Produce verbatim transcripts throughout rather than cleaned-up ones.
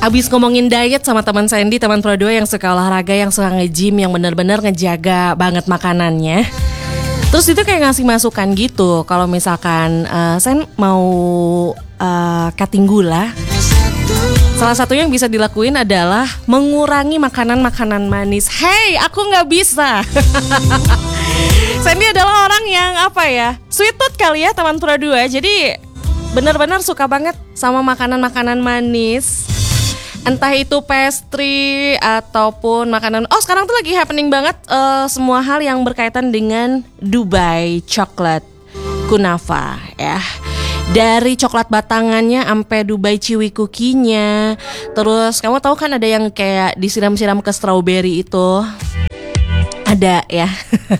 Habis ngomongin diet sama teman Sandy, teman Pro dua yang suka olahraga, yang suka nge-gym, yang benar-benar ngejaga banget makanannya. Terus itu kayak ngasih masukan gitu, kalau misalkan uh, Sen mau uh, cutting gula, salah satunya yang bisa dilakuin adalah mengurangi makanan-makanan manis. Hey, aku nggak bisa. Sandy adalah orang yang apa ya, sweet tooth kali ya teman Pro dua. Jadi benar-benar suka banget sama makanan-makanan manis. Entah itu pastry ataupun makanan. Oh, sekarang tuh lagi happening banget uh, semua hal yang berkaitan dengan Dubai Chocolate Kunafa ya. Dari coklat batangannya sampai Dubai Chewy cookie-nya. Terus kamu tahu kan ada yang kayak disiram-siram ke strawberry itu. Ada ya.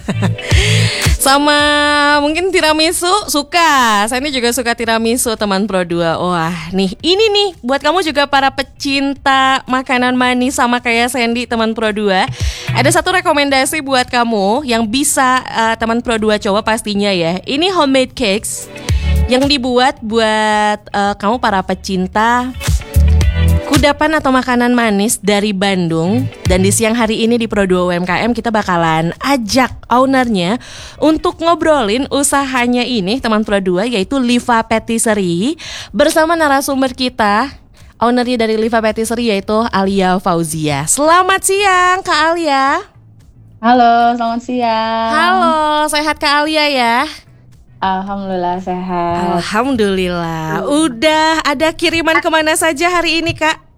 Sama mungkin tiramisu suka. Saya ini juga suka tiramisu teman Pro dua. Wah nih, ini nih buat kamu juga para pecinta makanan manis sama kayak Sandy teman Pro dua. Ada satu rekomendasi buat kamu yang bisa uh, teman Pro dua coba pastinya ya. Ini homemade cakes yang dibuat buat uh, kamu para pecinta kudapan atau makanan manis dari Bandung. Dan di siang hari ini di Pro dua U M K M kita bakalan ajak ownernya untuk ngobrolin usahanya ini teman Pro dua, yaitu Liva Patisserie, bersama narasumber kita, ownernya dari Liva Patisserie, yaitu Alia Fauzia. Selamat siang Kak Alia. Halo, selamat siang. Halo, sehat Kak Alia ya? Alhamdulillah sehat. Alhamdulillah. Udah ada kiriman kemana saja hari ini Kak?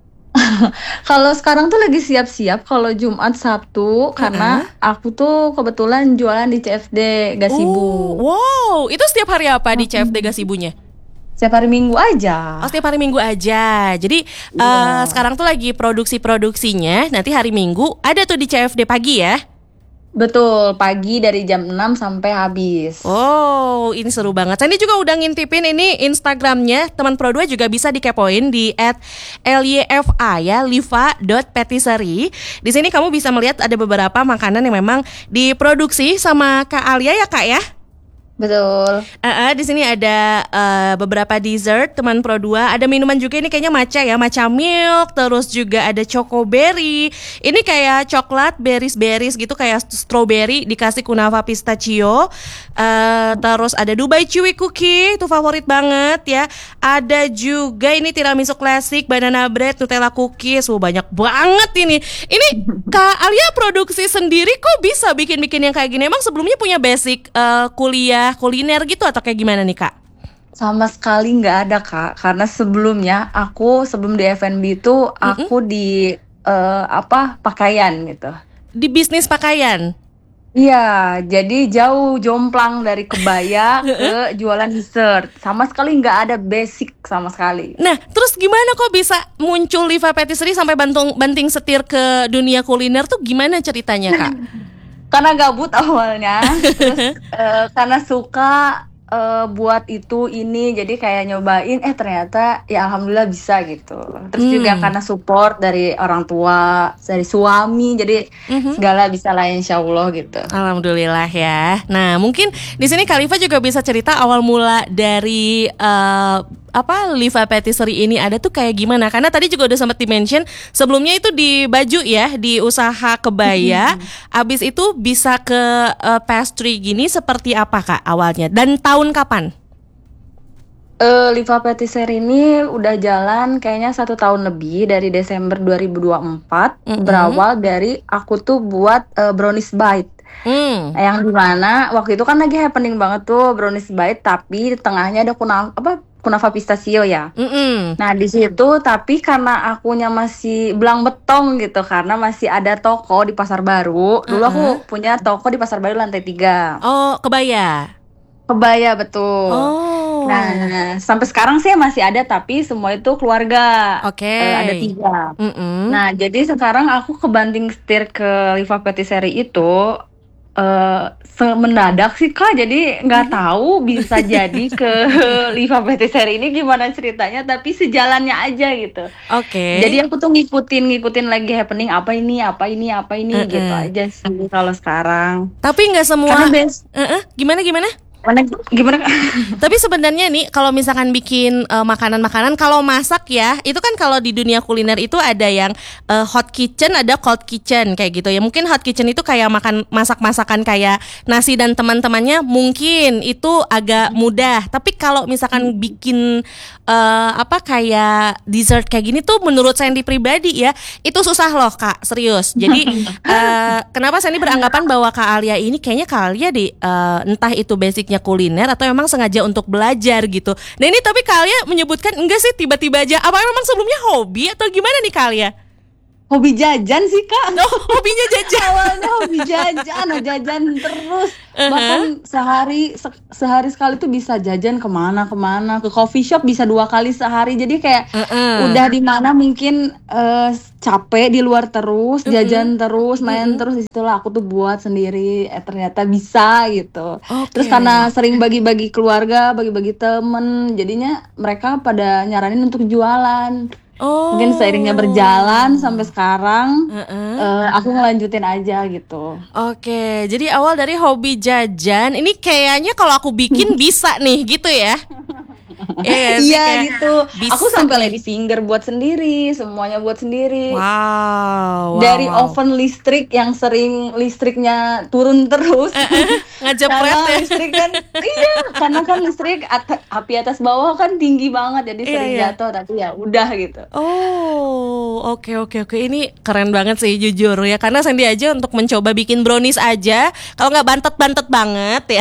Kalau sekarang tuh lagi siap-siap kalau Jumat Sabtu, karena uh-huh. aku tuh kebetulan jualan di C F D Gazebo. Oh, wow, itu setiap hari apa di C F D Gazebo-nya? Setiap hari Minggu aja. Oh, setiap hari Minggu aja. Jadi yeah. uh, sekarang tuh lagi produksi-produksinya. Nanti hari Minggu ada tuh di C F D pagi ya? Betul, pagi dari jam enam sampai habis. Oh, ini seru banget. Sandy juga udah ngintipin ini Instagramnya teman Pro dua, juga bisa dikepoin di at lifa ya, liva dot patisserie. Di sini kamu bisa melihat ada beberapa makanan yang memang diproduksi sama Kak Alia ya Kak ya? Betul. Uh, uh, di sini ada uh, beberapa dessert teman Pro dua. Ada minuman juga, ini kayaknya matcha ya, matcha milk. Terus juga ada choco berry. Ini kayak coklat berries-berries gitu, kayak strawberry dikasih kunafa pistachio. Uh, terus ada Dubai Chewy cookie, itu favorit banget ya. Ada juga ini tiramisu klasik, banana bread, Nutella cookies. Wah, banyak banget ini. Ini Kak Alia produksi sendiri kok bisa bikin-bikin yang kayak gini? Emang sebelumnya punya basic uh, kuliah kuliner gitu atau kayak gimana nih Kak? Sama sekali nggak ada Kak, karena sebelumnya aku sebelum di F and B itu aku mm-hmm. di uh, apa pakaian gitu. Di bisnis pakaian? Iya, jadi jauh jomplang dari kebaya ke jualan dessert. Sama sekali nggak ada basic sama sekali. Nah, terus gimana kok bisa muncul Liva Patisserie sampai bantung, banting setir ke dunia kuliner tuh gimana ceritanya Kak? Karena gabut awalnya, terus uh, karena suka uh, buat itu ini, jadi kayak nyobain, eh ternyata ya alhamdulillah bisa gitu. Terus hmm. juga karena support dari orang tua, dari suami, jadi mm-hmm. segala bisa lah insya Allah gitu. Alhamdulillah ya. Nah mungkin di sini Kak Liva juga bisa cerita awal mula dari uh, apa Liva Patisserie ini ada tuh kayak gimana? Karena tadi juga udah sempat di-mention sebelumnya itu di baju ya, di usaha kebaya. Mm-hmm. Abis itu bisa ke uh, pastry gini, seperti apa Kak awalnya? Dan tahun kapan? Uh, Liva Patisserie ini udah jalan kayaknya satu tahun lebih, dari Desember dua ribu dua puluh empat. Mm-hmm. Berawal dari aku tuh buat uh, brownies bite. Hmm. Yang dimana waktu itu kan lagi happening banget tuh brownies bite, tapi di tengahnya ada kunafa apa kunafa pistachio ya. Mm-mm. Nah di situ, tapi karena akunya masih belang betong gitu, karena masih ada toko di Pasar Baru. Dulu uh-huh. aku punya toko di Pasar Baru lantai tiga. Oh, kebaya. Kebaya betul. Oh. Nah sampai sekarang sih masih ada, tapi semua itu keluarga. Oke. Okay. Uh, ada tiga. Mm-mm. Nah jadi sekarang aku kebanting setir ke Liva Patisserie itu. Uh, mendadak sih Kak, jadi nggak tahu bisa jadi ke Liva Patisserie ini gimana ceritanya, tapi sejalannya aja gitu. Oke. Okay. Jadi aku tuh ngikutin ngikutin lagi happening, apa ini apa ini apa ini uh-uh. gitu aja sih kalau sekarang. Tapi nggak semua. Karena bes- uh-uh. Gimana gimana? Mana gimana Kak? Tapi sebenarnya nih kalau misalkan bikin uh, makanan-makanan, kalau masak ya, itu kan kalau di dunia kuliner itu ada yang uh, hot kitchen, ada cold kitchen kayak gitu ya. Mungkin hot kitchen itu kayak makan masak-masakan kayak nasi dan teman-temannya, mungkin itu agak mudah. Tapi kalau misalkan bikin uh, apa kayak dessert kayak gini tuh menurut Sandy pribadi ya, itu susah loh Kak, serius. Jadi uh, kenapa Sandy beranggapan bahwa Kak Alia ini kayaknya Kak Alia di uh, entah itu basicnya kuliner atau memang sengaja untuk belajar gitu. Nah ini tapi Kak Alia menyebutkan enggak sih tiba-tiba aja. Apa memang sebelumnya hobi atau gimana nih Kak Alia? Hobi jajan sih Kak. Oh, hobinya jajan. Awalnya hobi jajan, oh, jajan terus. Uh-huh. Bahkan sehari se- sehari sekali tuh bisa jajan kemana kemana, ke coffee shop bisa dua kali sehari. Jadi kayak uh-uh. udah di mana mungkin uh, capek di luar terus, uh-uh. jajan terus, main uh-uh. terus. Disitulah aku tuh buat sendiri. Eh ternyata bisa gitu. Okay. Terus karena sering bagi-bagi keluarga, bagi-bagi temen, jadinya mereka pada nyaranin untuk jualan. Oh. Mungkin seiringnya berjalan sampai sekarang uh-uh. uh, aku ngelanjutin aja gitu. Oke, jadi awal dari hobi jajan, ini kayaknya kalau aku bikin bisa nih gitu ya. Iya yeah, gitu. Aku sampai lady finger buat sendiri, semuanya buat sendiri. Wow. Dari wow, wow. oven listrik yang sering listriknya turun terus. Ngejepret ya. Listrik kan, iya, karena kan listrik at- api atas bawah kan tinggi banget, jadi sering yeah, yeah. jatuh. Tapi ya udah gitu. Oh, oke okay, oke okay, oke. Okay. Ini keren banget sih jujur ya. Karena Sandy aja untuk mencoba bikin brownies aja, kalau nggak bantet-bantet banget ya,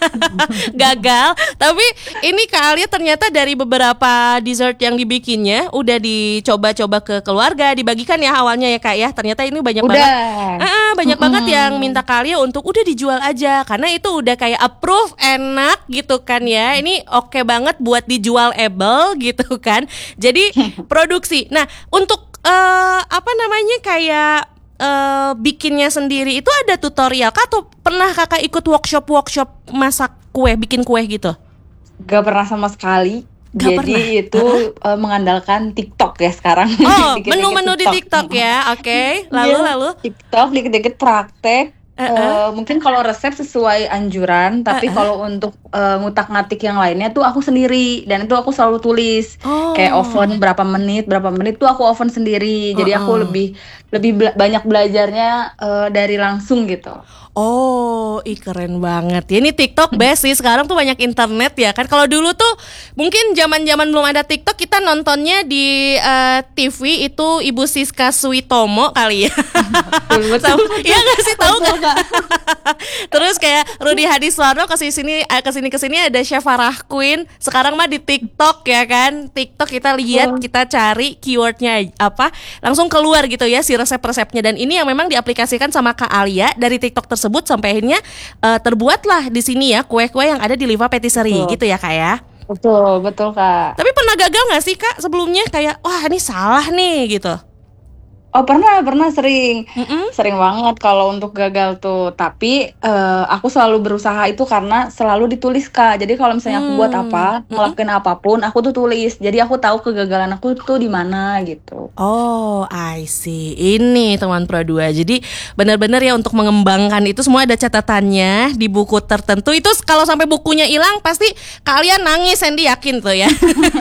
gagal. Tapi ini Kak Alia ternyata dari beberapa dessert yang dibikinnya udah dicoba-coba ke keluarga, dibagikan ya awalnya ya Kak ya. Ternyata ini banyak udah. banget ah, banyak mm-hmm. banget yang minta Kak Alia untuk udah dijual aja, karena itu udah kayak approve, enak gitu kan ya. Ini oke okay banget buat dijual able gitu kan. Jadi produksi. Nah untuk uh, apa namanya kayak uh, bikinnya sendiri itu ada tutorial Kak, atau pernah Kakak ikut workshop-workshop masak kue, bikin kue gitu? Gak pernah sama sekali. Gak Jadi pernah. itu uh, mengandalkan TikTok ya sekarang. Oh, menu-menu di TikTok ya. Oke. Okay. Lalu yeah. lalu TikTok dikit-dikit praktek. Uh-uh. Uh, mungkin kalau resep sesuai anjuran, tapi uh-uh. kalau untuk uh, ngutak-ngatik yang lainnya tuh aku sendiri, dan itu aku selalu tulis. Oh. Kayak oven berapa menit, berapa menit tuh aku oven sendiri. Jadi uh-uh. aku lebih lebih bela- banyak belajarnya uh, dari langsung gitu. Oh, ih keren banget. Ya, ini TikTok best sih. Sekarang tuh banyak internet ya kan. Kalau dulu tuh mungkin zaman-zaman belum ada TikTok, kita nontonnya di uh, T V itu Ibu Siska Suitomo kali ya. Iya nggak sih, tahu kan? Terus kayak Rudy Hadiswarno kesini kesini kesini ada Chef Farah Queen. Sekarang mah di TikTok ya kan. TikTok kita lihat, kita cari keywordnya apa, langsung keluar gitu ya si resep-resepnya. Dan ini yang memang diaplikasikan sama Kak Alia dari TikTok tersebut tersebut sampai akhirnya uh, terbuatlah di sini ya kue-kue yang ada di Liva Patisserie gitu ya Kak ya. Betul, betul Kak. Tapi pernah gagal nggak sih Kak sebelumnya, kayak wah ini salah nih gitu? Oh pernah, pernah sering, Mm-mm. sering banget kalau untuk gagal tuh. Tapi uh, aku selalu berusaha itu karena selalu ditulis Kak. Jadi kalau misalnya aku buat apa, Mm-mm. ngelakuin apapun, aku tuh tulis. Jadi aku tahu kegagalan aku tuh di mana gitu. Oh, I see. Ini teman Pro dua. Jadi benar-benar ya untuk mengembangkan itu semua ada catatannya di buku tertentu. Itu kalau sampai bukunya hilang pasti kalian nangis, Sandy yakin tuh ya.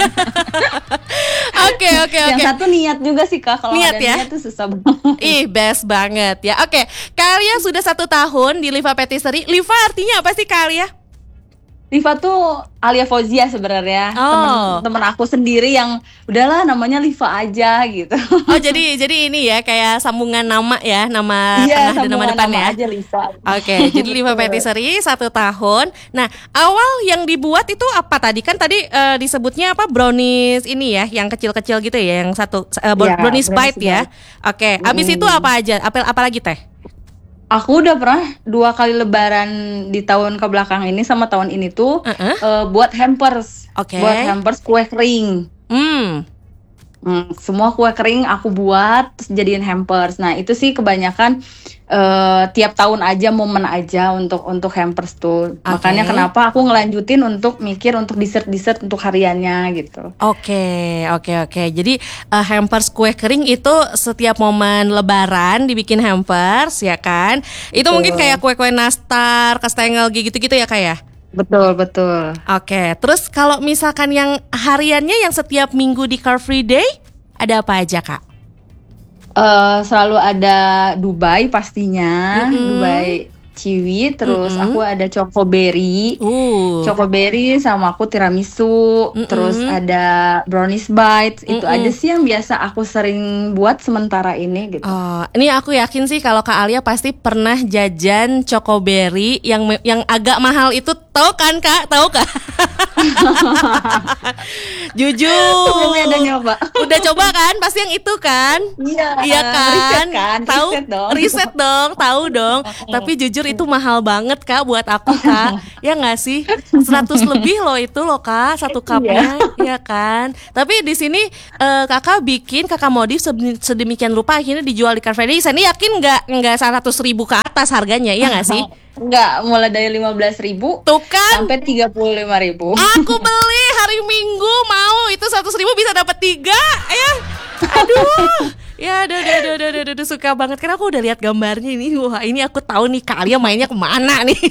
Oke, oke, oke. Yang satu niat juga sih Kak. Kalau niat ada ya? niat tuh susah banget. Ih, best banget ya. Oke, kalian sudah satu tahun di Liva Patisserie. Liva artinya apa sih kalian? Liva tuh Alia Fauzia sebenarnya, oh. temen-temen aku sendiri yang udahlah namanya Liva aja gitu. Oh jadi jadi ini ya kayak sambungan nama ya, nama iya, tengah dan nama depan nama ya. Aja Liva. Oke, okay, jadi Liva Patisserie satu tahun. Nah awal yang dibuat itu apa tadi kan tadi uh, disebutnya apa, brownies ini ya, yang kecil-kecil gitu ya, yang satu uh, ya, brownies bite ya. Oke, okay. Abis hmm. itu apa aja? Apel apa lagi teh? Aku udah pernah dua kali lebaran di tahun kebelakang ini sama tahun ini tuh uh-uh. uh, buat hampers, okay. buat hampers kue kering. Hmm. Hmm, semua kue kering aku buat terus jadiin hampers. Nah itu sih kebanyakan uh, tiap tahun aja, momen aja untuk untuk hampers tuh. Okay. Makanya kenapa aku ngelanjutin untuk mikir untuk dessert-dessert untuk hariannya gitu. Oke, okay, oke, okay, oke. Okay. Jadi uh, hampers kue kering itu setiap momen lebaran dibikin hampers ya kan? Itu betul. Mungkin kayak kue-kue nastar, kastengel gitu-gitu ya Kak ya? Betul, betul. Oke, terus kalau misalkan yang hariannya yang setiap minggu di Car Free Day, ada apa aja Kak? Eh, selalu ada Dubai pastinya, Mm-mm. Dubai Ciwi, terus Mm-mm. aku ada Chocoberry, Uh. Chocoberry sama aku tiramisu, Mm-mm. terus ada brownies bites, itu Mm-mm. aja sih yang biasa aku sering buat sementara ini gitu. Oh, ini aku yakin sih kalau Kak Alia pasti pernah jajan Chocoberry yang me- yang agak mahal itu, tahu kan Kak? Tahu Kak? Jujur. Sebelumnya ada nyoba. Udah coba kan? Pasti yang itu kan? Iya, Iya kan? riset kan, Tahu? riset dong. Riset dong, tahu dong. Tapi jujur itu mahal banget Kak buat aku Kak. Ya nggak sih? seratus lebih loh itu loh Kak, satu cupnya, ya kan? Tapi di sini eh, Kakak bikin Kakak modif sedemi- sedemikian rupa akhirnya dijual di Car Free Day. Saya ini yakin nggak nggak seratus ribu ke atas harganya, iya nggak sih? Enggak, mulai dari lima belas ribu Tuh kan? sampai tiga puluh lima ribu. Aku beli hari Minggu mau itu seratus ribu bisa dapat tiga ya. Aduh. Ya, aduh, aduh, aduh, aduh, aduh, aduh, suka banget karena aku udah lihat gambarnya ini. Wah, ini aku tahu nih Kak Alia mainnya kemana nih.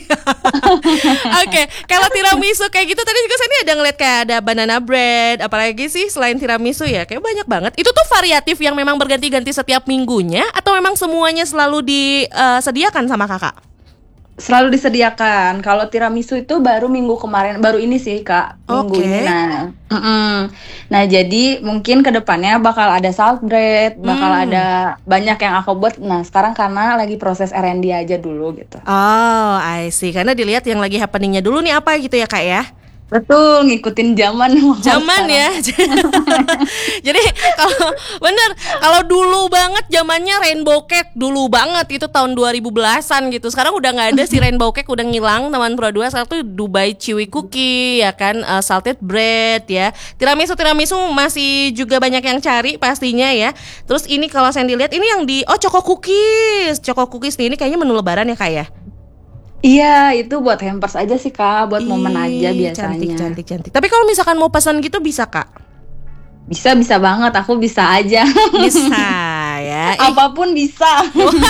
Oke, kalau tiramisu kayak gitu tadi juga saya nih ada ngeliat kayak ada banana bread, apalagi sih selain tiramisu ya, kayak banyak banget. Itu tuh variatif yang memang berganti-ganti setiap minggunya atau memang semuanya selalu disediakan sama Kakak? Selalu disediakan. Kalau tiramisu itu baru minggu kemarin, baru ini sih Kak, minggu Oke. ini. Nah, mm-mm. Nah jadi mungkin kedepannya bakal ada salt bread, bakal Hmm. ada banyak yang aku buat. Nah sekarang karena lagi proses R and D aja dulu gitu. Oh, I see. Karena dilihat yang lagi happeningnya dulu nih apa gitu ya Kak ya? Betul, ngikutin zaman. Zaman ya. Jadi kalau bener kalau dulu banget zamannya rainbow cake dulu banget itu tahun dua ribu belasan gitu. Sekarang udah nggak ada si rainbow cake, udah ngilang teman Pro dua. Sekarang tuh Dubai Chewy Cookie ya kan, uh, salted bread ya. Tiramisu tiramisu masih juga banyak yang cari pastinya ya. Terus ini kalau saya dilihat ini yang di oh Choco Cookies. Choco Cookies nih ini kayaknya menu lebaran ya Kak ya. Iya, itu buat hampers aja sih Kak, buat momen aja Ih, biasanya. Cantik cantik cantik. Tapi kalau misalkan mau pesan gitu bisa Kak? Bisa, bisa banget, aku bisa aja. Bisa ya. Ih. Apapun bisa.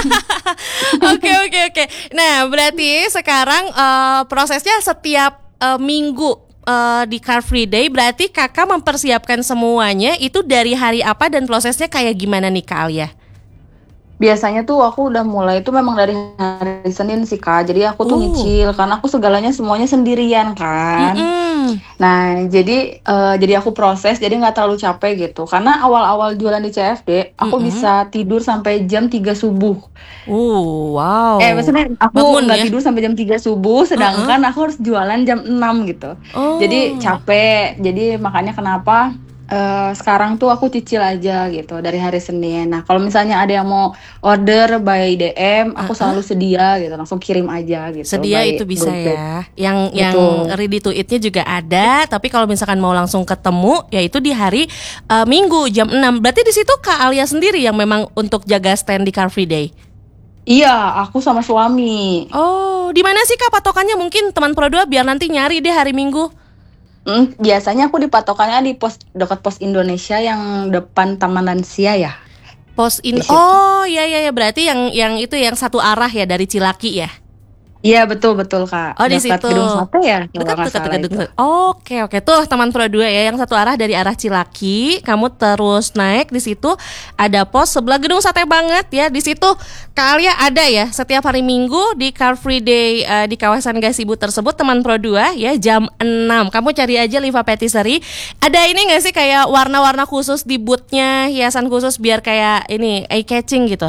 Oke oke oke. Nah berarti sekarang eh, prosesnya setiap eh, minggu eh, di Car Free Day berarti kakak mempersiapkan semuanya itu dari hari apa dan prosesnya kayak gimana nih Kak Alia? Biasanya tuh aku udah mulai itu memang dari hari Senin sih Kak. Jadi aku tuh Uh. nyicil karena aku segalanya semuanya sendirian kan. Mm-mm. Nah, jadi eh, jadi aku proses jadi nggak terlalu capek gitu. Karena awal-awal jualan di C F D, aku Mm-mm. bisa tidur sampai jam tiga subuh. Uh, wow. Eh, maksudnya aku Bangun nggak ya? tidur sampai jam tiga subuh, sedangkan aku harus jualan jam enam gitu. Oh. Jadi capek. Jadi makanya kenapa eh, sekarang tuh aku cicil aja gitu dari hari Senin. Nah, kalau misalnya ada yang mau order by D M, aku Uh-uh. selalu sedia gitu, langsung kirim aja gitu. Sedia by itu bisa GoPay. ya. Yang yang Betul. ready to eat-nya juga ada, tapi kalau misalkan mau langsung ketemu yaitu di hari eh, Minggu jam enam. Berarti di situ Kak Alia sendiri yang memang untuk jaga stand di Car Free Day. Iya, aku sama suami. Oh, di mana sih Kak patokannya? Mungkin teman Pro dua biar nanti nyari deh hari Minggu. Hmm, biasanya aku dipatokannya di pos dekat pos Indonesia yang depan Taman Lansia ya. Pos in. Di situ. Oh, iya iya ya, berarti yang yang itu yang satu arah ya dari Cilaki ya. Iya, betul betul Kak. Oh, di Dekat situ. Gedung Sate ya, kalau Dekat nggak dekat salah dekat itu. dekat. Oke oke tuh teman Pro dua ya yang satu arah dari arah Cilaki, kamu terus naik di situ ada pos sebelah Gedung Sate banget ya. Di situ Kak Alia ada ya setiap hari Minggu di Car Free Day eh, di kawasan Gasibu tersebut teman Pro dua ya jam enam. Kamu cari aja Liva Patisserie. Ada ini enggak sih kayak warna-warna khusus di bootnya, hiasan khusus biar kayak ini eye catching gitu?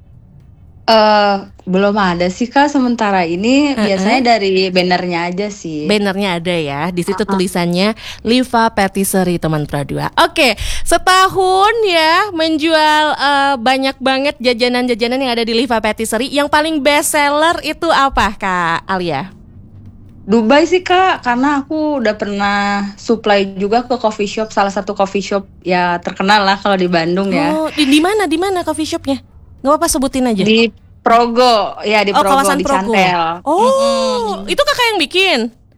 Eh, belum ada sih Kak sementara ini. Uh-uh. Biasanya dari bannernya aja sih. Bannernya ada ya, di situ tulisannya Liva Patisserie teman Pro dua. Oke, setahun ya menjual eh, banyak banget jajanan-jajanan yang ada di Liva Patisserie. Yang paling best seller itu apa Kak Alia? Dubai sih Kak, karena aku udah pernah supply juga ke coffee shop, salah satu coffee shop ya terkenal lah kalau di Bandung ya. Oh, di di mana di mana coffee shopnya? Gak apa-apa sebutin aja. Di Progo, ya di oh, Progo kawasan di Progo. Cantel. Oh, itu kakak yang bikin?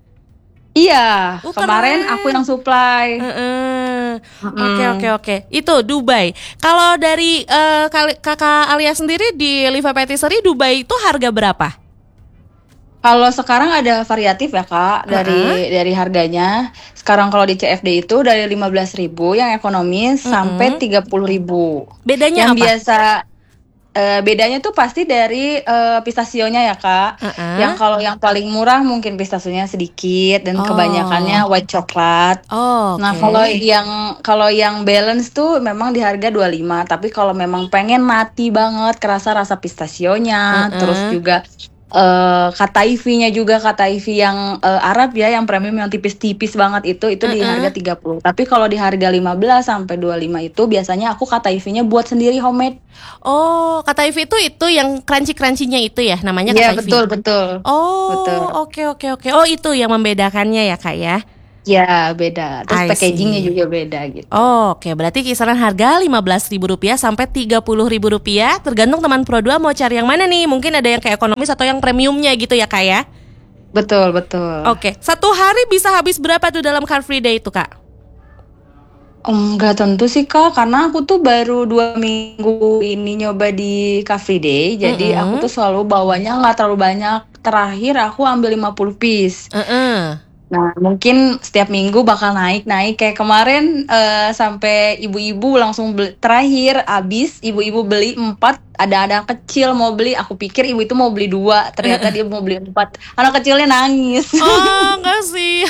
Iya, Oh, kemarin keren. aku yang supply. Heeh. Mm-mm. Oke oke oke. Itu Dubai. Kalau dari eh, kali- kakak Alia sendiri di Liva Patisserie Dubai itu harga berapa? Kalau sekarang ada variatif ya Kak, dari Heeh. dari harganya. Sekarang kalau di C F D itu dari lima belas ribu yang ekonomis sampai Mm-mm. tiga puluh ribu. Bedanya Yang apa? biasa eh, bedanya tuh pasti dari eh, pistasionya ya Kak. Yang Heeh. kalau yang paling murah mungkin pistasionya sedikit dan kebanyakannya Oh, white coklat. oh, Nah, kalau oke. yang kalau yang balance tuh memang di harga dua puluh lima, tapi kalau memang pengen mati banget kerasa rasa pistasionya, terus Heeh. juga eh kataifinya juga kataifi yang eh, Arab ya, yang premium yang tipis-tipis banget itu itu di harga Heeh. tiga puluh. Tapi kalau di harga lima belas sampai dua puluh lima itu biasanya aku kataifinya buat sendiri homemade. Oh, kata Ivy itu itu yang crunchy-crunchy-nya itu ya, namanya Iya, kata betul, Ivy. betul. Oh, Betul. oke oke oke. Oh, itu yang membedakannya ya, Kak ya. Ya, beda. Terus I packagingnya see. juga beda gitu. Oh, oke, berarti kisaran harga lima belas ribu rupiah sampai tiga puluh ribu rupiah, tergantung teman Pro dua mau cari yang mana nih. Mungkin ada yang kayak ekonomis atau yang premiumnya gitu ya, Kak ya. Betul, betul. Oke, satu hari bisa habis berapa tuh dalam Car Free Day itu, Kak? Enggak tentu sih Kak, karena aku tuh baru dua minggu ini nyoba di Car Free Day, jadi aku Mm-mm. tuh selalu bawanya nggak terlalu banyak. Terakhir aku ambil lima puluh piece. Heeh. Nah, mungkin setiap minggu bakal naik-naik. Kayak kemarin eh, sampai ibu-ibu langsung beli. Terakhir abis ibu-ibu beli empat. Ada anak kecil mau beli. Aku pikir ibu itu mau beli dua. Ternyata dia mau beli empat. Anak kecilnya nangis. Oh, enggak sih.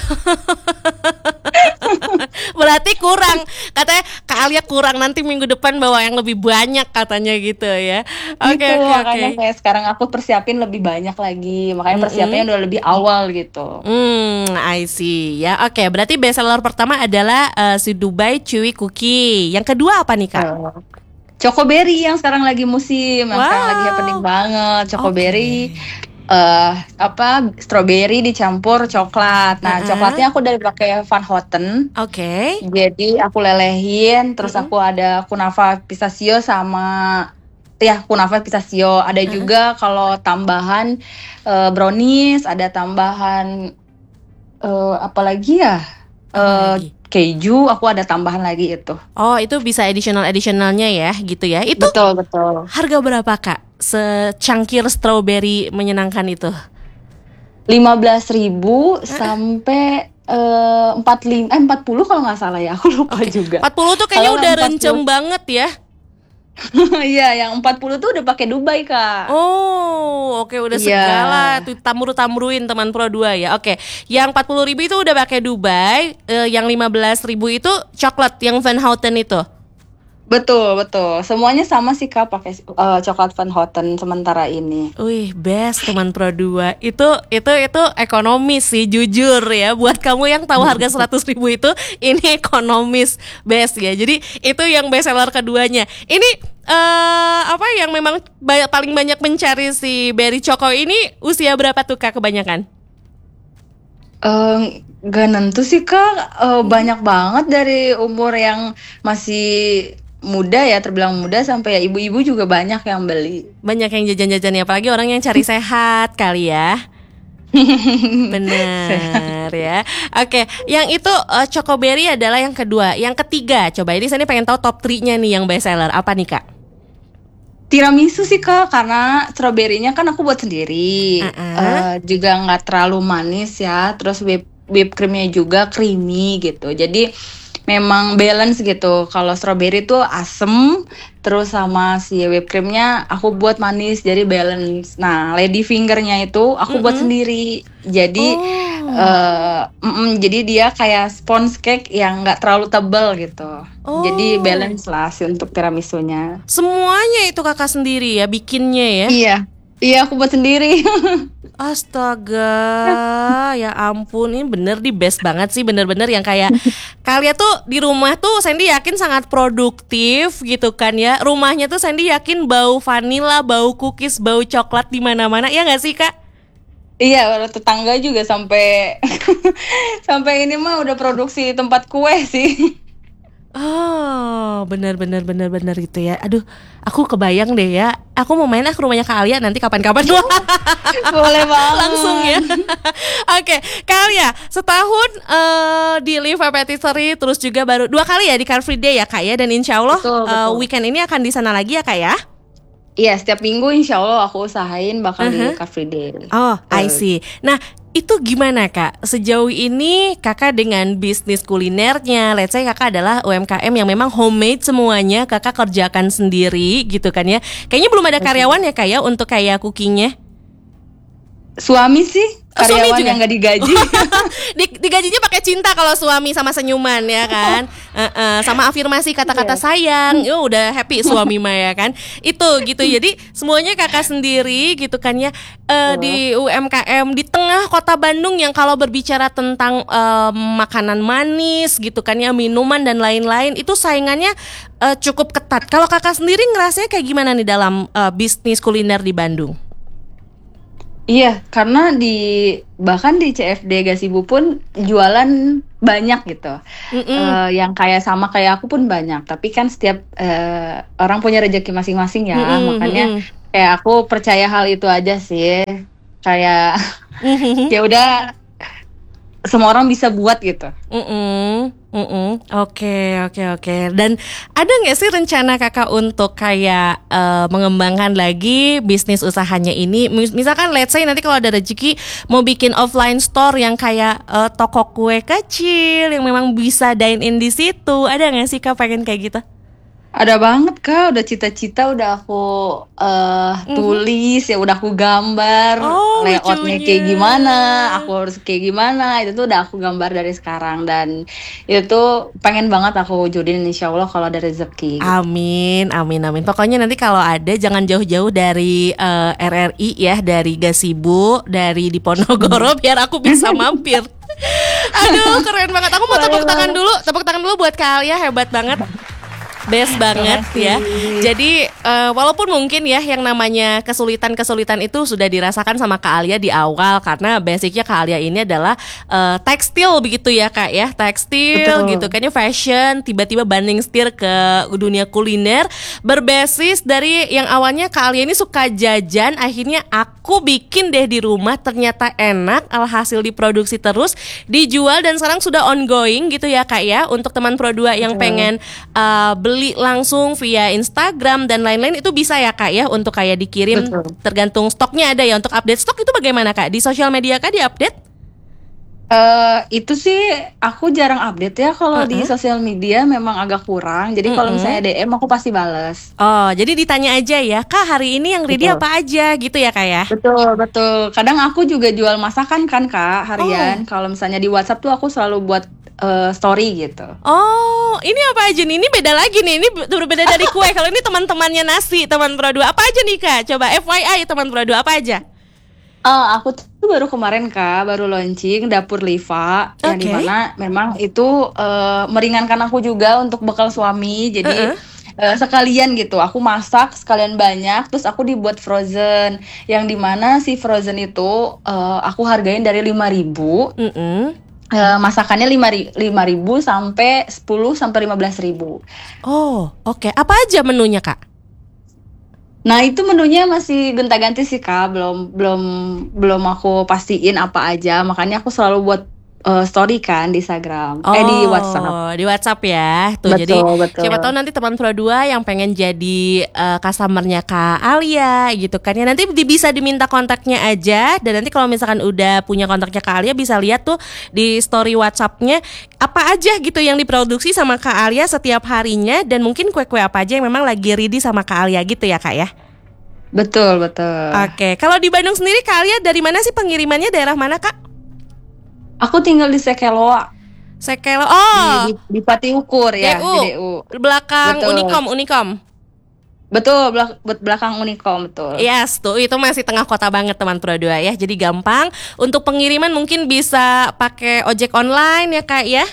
Berarti kurang. Katanya Kak Alia kurang, nanti minggu depan bawa yang lebih banyak katanya gitu ya. Oke Gitu, oke oke. makanya kayak sekarang aku persiapin lebih banyak lagi. Makanya persiapannya Mm-mm. udah lebih awal gitu. Hmm, I see ya. Oke, berarti best seller pertama adalah eh, si Dubai Chewy Cookie. Yang kedua apa nih, Kak? Eh, Chocoberry yang sekarang lagi musim, yang sekarang lagi happening Wow. banget. Oke. Chocoberry, eh apa strawberry dicampur coklat. Nah, Heeh. coklatnya aku dari pakai Van Houten. Oke. Jadi aku lelehin, terus Mm-mm. aku ada kunafa pistachio sama ya kunafa pistachio. Ada Heeh. juga kalau tambahan eh, brownies, ada tambahan eh apa lagi ya? Apa Eh lagi? keju, aku ada tambahan lagi itu. Oh, itu bisa additional additionalnya ya, gitu ya. Itu Betul, betul. harga berapa, Kak? Secangkir strawberry menyenangkan itu. lima belas ribu Heeh. sampai eh, empat puluh lima eh empat puluh kalau nggak salah ya, aku lupa Oke. juga. empat puluh tuh kayaknya Kalau udah yang empat rencem puluh banget ya. iya, yang empat puluh tuh udah pakai Dubai, Kak. Oh, oke udah Iya. segala tuh tamru-tamruin teman Pro dua ya. Oke, yang empat puluh ribu itu udah pakai Dubai, eh, yang lima belas ribu itu coklat yang Van Houten itu. Betul, betul. Semuanya sama sih, Kak, pakai eh, coklat Van Houten sementara ini. Wih, best teman Pro dua. Itu itu itu ekonomis sih jujur ya. Buat kamu yang tahu harga seratus ribu itu, ini ekonomis best ya. Jadi itu yang best seller keduanya. Ini eh apa yang memang banyak, paling banyak mencari si Berry Choco ini usia berapa tuh Kak kebanyakan? Eh, Gak nentu sih, Kak. Eh, banyak banget dari umur yang masih muda ya, terbilang muda, sampai ya ibu-ibu juga banyak yang beli. Banyak yang jajan-jajan ya, apalagi orang yang cari sehat kali ya. Bener ya. Oke, yang itu uh, Chocoberry adalah yang kedua. Yang ketiga, coba ini saya pengen tahu top tiga-nya nih yang best seller. Apa nih Kak? Tiramisu sih Kak, karena stroberinya kan aku buat sendiri. Uh-uh. Eh, juga nggak terlalu manis ya. Terus whip, whipped creamnya juga creamy gitu. Jadi memang balance gitu. Kalau strawberry tuh asem, terus sama si whipped creamnya aku buat manis, jadi balance. Nah, lady fingernya itu aku buat Mm-mm. sendiri. Jadi Oh. eh, mm-mm, jadi dia kayak sponge cake yang nggak terlalu tebal gitu. Jadi Oh. balance lah sih untuk tiramisunya. Semuanya itu Kakak sendiri ya bikinnya ya? Iya, iya aku buat sendiri. Astaga, ya ampun, ini bener di best banget sih, bener-bener yang kayak kalian tuh di rumah tuh Sandy yakin sangat produktif gitu kan ya. Rumahnya tuh Sandy yakin bau vanilla, bau cookies, bau coklat di mana-mana, ya nggak sih Kak? Iya, orang tetangga juga sampai sampai ini mah udah produksi tempat kue sih. Oh, bener-bener bener-bener gitu ya. Aduh, aku kebayang deh ya. Aku mau main ah ke rumahnya Kak Alia nanti kapan-kapan. Boleh banget. Langsung ya. Oke, Kak Alia, setahun eh, di Live Patisserie, terus juga baru dua kali ya di Car Free Day ya Kak ya. Dan insya Allah Betul, eh, betul. weekend ini akan di sana lagi ya Kak ya. Iya, setiap minggu insya Allah aku usahain bakal Uh-huh. di Car Free Day. Oh, I Tuh. see. Nah, itu gimana Kak? Sejauh ini Kakak dengan bisnis kulinernya, let's say Kakak adalah U M K M yang memang homemade semuanya, Kakak kerjakan sendiri gitu kan ya. Kayaknya belum ada karyawan ya Kak ya untuk kayak cookingnya. Suami sih Oh, suami karyawan juga? yang gak digaji. Di, digajinya pakai cinta kalau suami sama senyuman ya kan. Uh-uh, sama afirmasi kata-kata sayang. Yo udah happy suami mah ya kan. Itu gitu. Jadi semuanya Kakak sendiri gitu kan ya. Uh, di U M K M di tengah kota Bandung yang kalau berbicara tentang uh, makanan manis gitu kan ya, minuman dan lain-lain, itu saingannya uh, cukup ketat. Kalau Kakak sendiri ngerasanya kayak gimana nih dalam uh, bisnis kuliner di Bandung? Iya, karena di bahkan di C F D Gasibu pun jualan banyak gitu. Eh, yang kayak sama kayak aku pun banyak. Tapi kan setiap eh, orang punya rezeki masing-masing ya. Mm-mm, Makanya mm-mm. kayak aku percaya hal itu aja sih. Kayak ya udah semua orang bisa buat gitu. Mm-mm, mm-mm. Oke, oke, oke. Dan ada nggak sih rencana Kakak untuk kayak eh, mengembangkan lagi bisnis usahanya ini? Mis- Misalkan let's say nanti kalau ada rezeki mau bikin offline store yang kayak eh, toko kue kecil yang memang bisa dine in di situ. Ada nggak sih Kak pengen kayak gitu? Ada banget Kak, udah cita-cita udah aku eh, tulis ya, udah aku gambar Oh, layoutnya lucunya. kayak gimana, aku harus kayak gimana, itu tuh udah aku gambar dari sekarang dan itu tuh pengen banget aku wujudin insya Allah kalau ada rezeki. Amin, amin, amin. Pokoknya nanti kalau ada jangan jauh-jauh dari eh, R R I ya, dari Gasibu, dari Diponegoro biar aku bisa mampir. Aduh, keren banget. Aku mau Boleh tepuk tangan banget. dulu, tepuk tangan dulu buat Kak Alia, hebat banget. Best banget ya. Jadi eh, walaupun mungkin ya yang namanya kesulitan-kesulitan itu sudah dirasakan sama Kak Alia di awal, karena basicnya Kak Alia ini adalah eh, tekstil begitu ya Kak ya, tekstil Betul. gitu kan ya, fashion, tiba-tiba banding setir ke dunia kuliner berbasis dari yang awalnya Kak Alia ini suka jajan, akhirnya aku bikin deh di rumah, ternyata enak, alhasil diproduksi terus, dijual dan sekarang sudah ongoing gitu ya Kak ya. Untuk teman Pro dua yang Betul. pengen uh, beli langsung via Instagram dan lain-lain itu bisa ya Kak ya, untuk kayak dikirim. Betul. Tergantung stoknya ada ya. Untuk update stok itu bagaimana Kak? Di sosial media Kak diupdate? Eh, itu sih aku jarang update ya kalau di Uh-uh. sosial media, memang agak kurang. Jadi kalau Mm-mm. misalnya D M aku pasti bales. Oh, jadi ditanya aja ya Kak, hari ini yang ready Betul. apa aja gitu ya Kak ya? Betul, betul. Kadang aku juga jual masakan kan Kak, harian. Oh. Kalau misalnya di WhatsApp tuh aku selalu buat eh, story gitu. Oh, ini apa aja nih? Ini beda lagi nih. Ini be- berbeda dari kue. Kalau ini teman-temannya nasi, teman Pro dua. Apa aja nih Kak? Coba F Y I teman Pro dua apa aja? Eh, aku tuh baru kemarin Kak, baru launching Dapur Liva, yang Oke. dimana memang itu eh, meringankan aku juga untuk bekal suami. Jadi Uh-uh. eh, sekalian gitu, aku masak sekalian banyak, terus aku dibuat frozen, yang dimana si frozen itu eh, aku hargain dari lima ribu. Mm-mm. Eh, masakannya lima ribu sampai sepuluh sampai lima belas ribu. Oh, oke. Apa aja menunya Kak? Nah, itu menunya masih gonta-ganti sih Kak, belum belum belum aku pastiin apa aja. Makanya aku selalu buat eh, story kan di Instagram, eh di WhatsApp. Oh, di WhatsApp ya. Tuh, Betul, jadi betul. siapa tahu nanti teman Pro dua yang pengen jadi eh, customernya Kak Alia gitu kan ya. Nanti di- bisa diminta kontaknya aja, dan nanti kalau misalkan udah punya kontaknya Kak Alia bisa lihat tuh di story WhatsAppnya apa aja gitu yang diproduksi sama Kak Alia setiap harinya, dan mungkin kue-kue apa aja yang memang lagi ready sama Kak Alia gitu ya Kak ya. Betul, betul. Oke, kalau di Bandung sendiri Kak Alia dari mana sih pengirimannya, daerah mana Kak? Aku tinggal di Sekeloa, Sekelo. Oh, di, di, di Pati Ukur ya, D U. di D U. Belakang Betul. Unikom, Unikom. Betul, belak- belakang Unikom, betul. Yes, tuh itu masih tengah kota banget teman Pro dua ya. Jadi gampang. Untuk pengiriman mungkin bisa pakai ojek online ya Kak ya.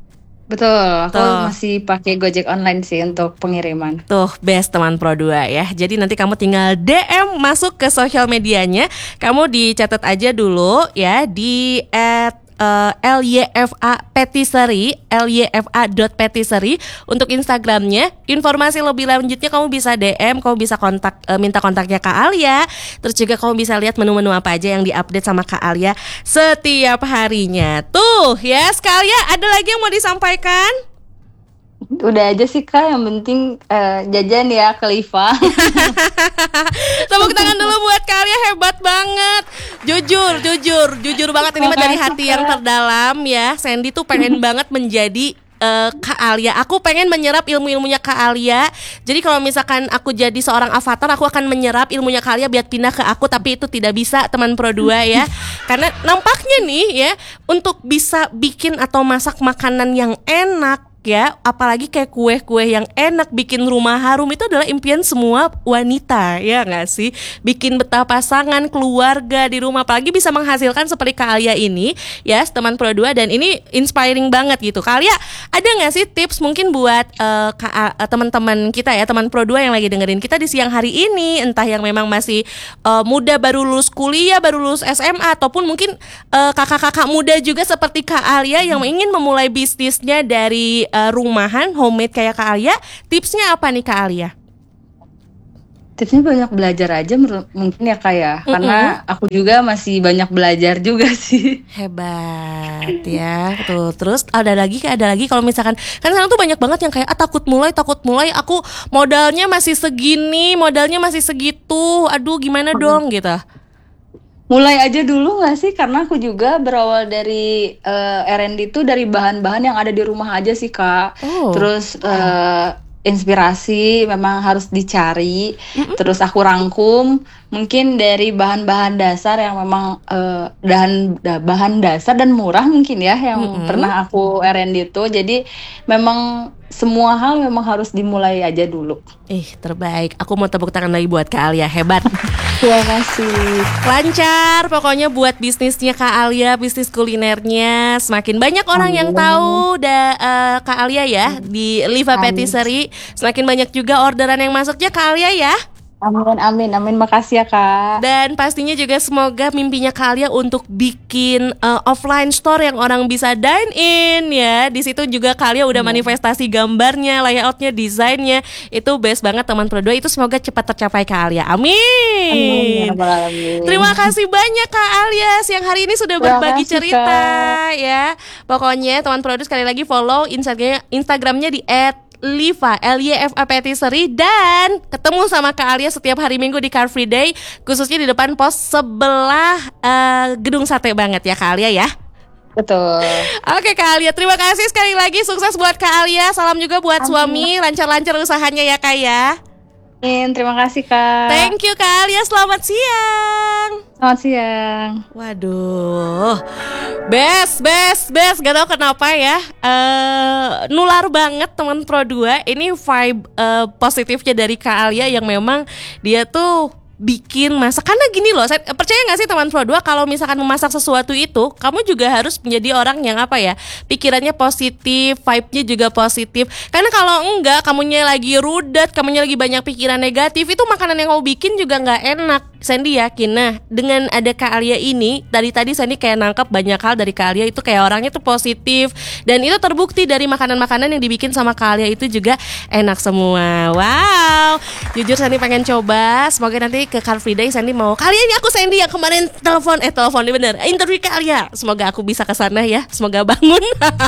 Betul, aku Tuh. masih pakai Gojek online sih untuk pengiriman. Tuh best teman Pro dua ya. Jadi nanti kamu tinggal D M masuk ke sosial medianya. Kamu dicatat aja dulu ya di at uh, L Y F A Patisserie, L Y F A dot patisserie untuk Instagramnya. Informasi lebih lanjutnya kamu bisa D M, kamu bisa kontak, uh, minta kontaknya Kak Alia. Terus juga kamu bisa lihat menu-menu apa aja yang diupdate sama Kak Alia setiap harinya. Tuh ya, sekalian ada lagi yang mau disampaikan? Udah aja sih Kak, yang penting uh, jajan ya ke Liva. Tepuk tangan dulu buat Kak Alia, hebat banget. Jujur, jujur, jujur banget ini mah dari hati yang terdalam ya. Sandy tuh pengen banget menjadi uh, Kak Alia. Aku pengen menyerap ilmu-ilmunya Kak Alia. Jadi kalau misalkan aku jadi seorang avatar, aku akan menyerap ilmunya Kak Alia biar pindah ke aku. Tapi itu tidak bisa teman Pro dua ya. Karena nampaknya nih ya, untuk bisa bikin atau masak makanan yang enak ya, apalagi kayak kue-kue yang enak, bikin rumah harum, itu adalah impian semua wanita, ya nggak sih? Bikin betah pasangan, keluarga di rumah, apalagi bisa menghasilkan seperti Kak Alia ini, ya, teman Pro dua, dan ini inspiring banget gitu. Kak Alia, ada nggak sih tips mungkin buat uh, uh, teman-teman kita ya, teman Pro dua yang lagi dengerin kita di siang hari ini, entah yang memang masih uh, muda, baru lulus kuliah, baru lulus S M A, ataupun mungkin uh, kakak-kakak muda juga seperti Kak Alia yang ingin memulai bisnisnya dari uh, rumahan, homemade kayak Kak Alia, tipsnya apa nih Kak Alia? Tipsnya banyak belajar aja mungkin ya Kak ya, mm-hmm. karena aku juga masih banyak belajar juga sih. Hebat ya, tuh. Terus ada lagi, ada lagi kalau misalkan, kan sekarang tuh banyak banget yang kayak ah, takut mulai, takut mulai, aku modalnya masih segini, modalnya masih segitu, aduh gimana mm-hmm. dong gitu. Mulai aja dulu gak sih? Karena aku juga berawal dari uh, R and D itu dari bahan-bahan yang ada di rumah aja sih Kak. Oh. Terus uh, inspirasi memang harus dicari. Mm-hmm. Terus aku rangkum mungkin dari bahan-bahan dasar yang memang uh, bahan, bahan dasar dan murah mungkin ya, yang mm-hmm. pernah aku R and D itu. Jadi memang semua hal memang harus dimulai aja dulu. Ih, terbaik. Aku mau tepuk tangan lagi buat Kak Alia, hebat. Terima kasih. Lancar pokoknya buat bisnisnya Kak Alia, bisnis kulinernya. Semakin banyak orang Amin. yang tahu da, uh, Kak Alia ya di Liva Patisserie. Semakin banyak juga orderan yang masuknya Kak Alia ya. Amin, amin, amin. Makasih ya Kak. Dan pastinya juga semoga mimpinya Kak Alia untuk bikin uh, offline store yang orang bisa dine in ya. Di situ juga Kak Alia udah hmm. manifestasi gambarnya, layoutnya, desainnya. Itu best banget teman Pro dua. Itu semoga cepat tercapai Kak Alia. Amin. Amin. Terima kasih banyak Kak Alia. Siang hari ini sudah berbagi kasih, cerita Kak. Ya. Pokoknya teman Pro dua sekali lagi follow Instagramnya, Instagramnya di et Liva, L Y F A Patisserie, dan ketemu sama Kak Alia setiap hari Minggu di Car Free Day, khususnya di depan pos sebelah uh, gedung sate banget ya Kak Alia ya. Betul. Oke Kak Alia, terima kasih sekali lagi, sukses buat Kak Alia. Salam juga buat Amin. suami, lancar-lancar usahanya ya Kak ya. Amin, terima kasih Kak. Thank you Kak Alia, selamat siang. Selamat siang. Waduh, best, best, best. Gak tau kenapa ya, uh, nular banget teman Pro dua. Ini vibe uh, positifnya dari Kak Alia yang memang dia tuh bikin masak. Karena gini loh, saya percaya gak sih teman Pro dua, kalau misalkan memasak sesuatu itu, kamu juga harus menjadi orang yang apa ya, pikirannya positif, vibe-nya juga positif. Karena kalau enggak, kamunya lagi rudet, kamunya lagi banyak pikiran negatif, itu makanan yang kamu bikin juga gak enak. Sandy yakin, nah dengan ada Kak Alia ini, tadi tadi Sandy kayak nangkep banyak hal dari Kak Alia itu, kayak orangnya tuh positif, dan itu terbukti dari makanan-makanan yang dibikin sama Kak Alia itu juga enak semua. Wow, jujur Sandy pengen coba. Semoga nanti ke Car Free Day Sandy mau, kali ini aku Sandy yang kemarin telepon eh telepon ini bener interview Kak Alia. Semoga aku bisa ke sana ya, semoga bangun.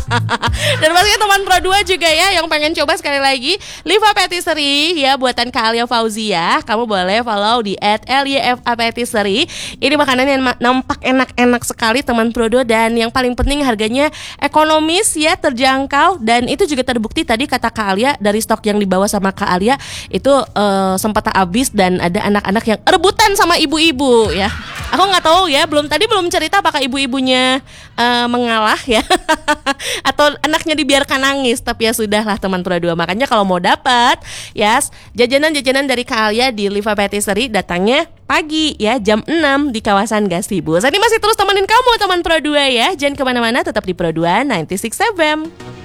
Dan pastinya teman Pro dua juga ya yang pengen coba, sekali lagi Liva Patisserie ya, buatan Kak Alia Fauzia. Kamu boleh follow di et L Y F A Patisserie. Ini makanan yang nampak enak-enak sekali teman Pro dua, dan yang paling penting harganya ekonomis ya, terjangkau, dan itu juga terbukti tadi kata Kak Alia, dari stok yang dibawa sama Kak Alia itu uh, sempat habis, dan ada anak-anak yang rebutan sama ibu-ibu ya. Aku nggak tahu ya, belum tadi belum cerita apakah ibu-ibunya uh, mengalah ya atau anaknya dibiarkan nangis, tapi ya sudahlah teman Pro dua. Makanya kalau mau dapat ya yes, jajanan-jajanan dari Kak Alia di Liva Patisserie, datangnya pagi ya, jam enam di kawasan Gazebo. Saya masih terus temenin kamu teman Pro dua ya. Jangan kemana-mana, tetap di Pro dua sembilan puluh enam F M.